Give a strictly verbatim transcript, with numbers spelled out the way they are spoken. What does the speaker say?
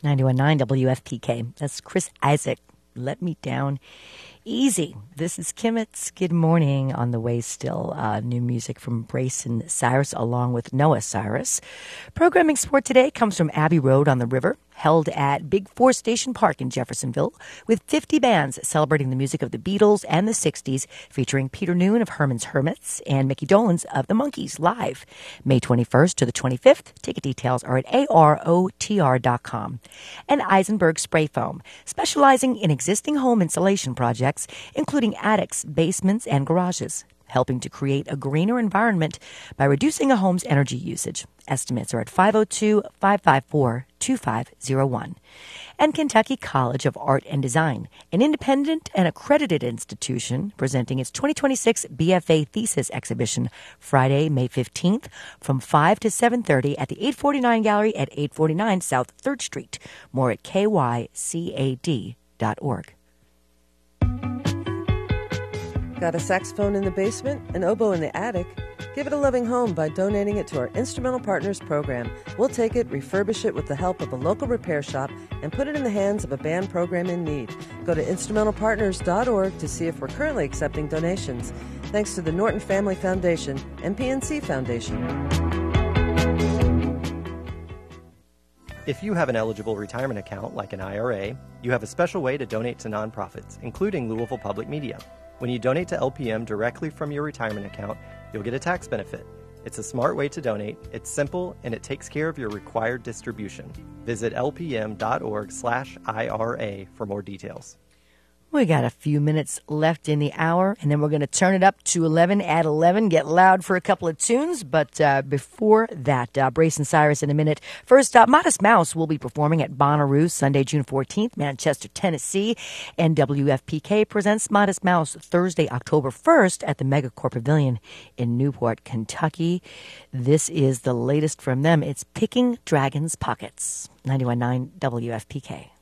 ninety-one point nine W F P K. That's Chris Isaak. Let Me Down Easy. This is Kimmets. Good morning. On the way still, uh, new music from Brayson Cyrus along with Noah Cyrus. Programming support today comes from Abbey Road on the River, held at Big Four Station Park in Jeffersonville, with fifty bands celebrating the music of the Beatles and the sixties, featuring Peter Noon of Herman's Hermits and Mickey Dolenz of the Monkees live. May twenty-first to the twenty-fifth. Ticket details are at A R O T R dot com. And Eisenberg Spray Foam, specializing in existing home insulation projects, including attics, basements, and garages, helping to create a greener environment by reducing a home's energy usage. Estimates are at five oh two, five five four, two five oh one. And Kentucky College of Art and Design, an independent and accredited institution presenting its twenty twenty-six B F A Thesis Exhibition Friday, May fifteenth from five to seven thirty at the eight forty-nine Gallery at eight forty-nine South third Street. More at K Y C A D dot org. Got a saxophone in the basement, an oboe in the attic? Give it a loving home by donating it to our Instrumental Partners program. We'll take it, refurbish it with the help of a local repair shop, and put it in the hands of a band program in need. Go to instrumental partners dot org to see if we're currently accepting donations. Thanks to the Norton Family Foundation and P N C Foundation. If you have an eligible retirement account like an I R A, you have a special way to donate to nonprofits, including Louisville Public Media. When you donate to L P M directly from your retirement account, you'll get a tax benefit. It's a smart way to donate, it's simple, and it takes care of your required distribution. Visit lpm.org slash IRA for more details. We got a few minutes left in the hour, and then we're going to turn it up to eleven at eleven, get loud for a couple of tunes. But uh, before that, uh, Brayson Cyrus in a minute. First up, Modest Mouse will be performing at Bonnaroo Sunday, June fourteenth, Manchester, Tennessee. And W F P K presents Modest Mouse Thursday, October first at the Megacorp Pavilion in Newport, Kentucky. This is the latest from them. It's Picking Dragons' Pockets. ninety-one point nine W F P K.